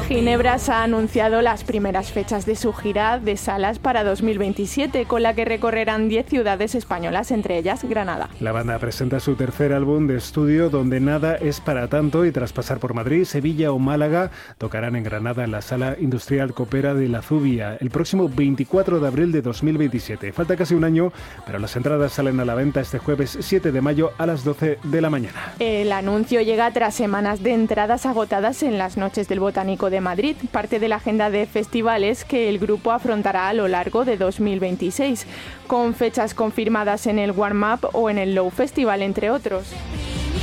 Ginebras ha anunciado las primeras fechas de su gira de salas para 2027, con la que recorrerán 10 ciudades españolas, entre ellas Granada. La banda presenta su tercer álbum de estudio, Donde nada es para tanto, y tras pasar por Madrid, Sevilla o Málaga, tocarán en Granada en la Sala Industrial Copera de la Zubia el próximo 24 de abril de 2027. Falta casi un año, pero las entradas salen a la venta este jueves 7 de mayo a las 12 de la mañana. El anuncio llega tras semanas de entradas agotadas en las Noches del Botánico de Madrid, parte de la agenda de festivales que el grupo afrontará a lo largo de 2026, con fechas confirmadas en el Warm Up o en el Low Festival, entre otros.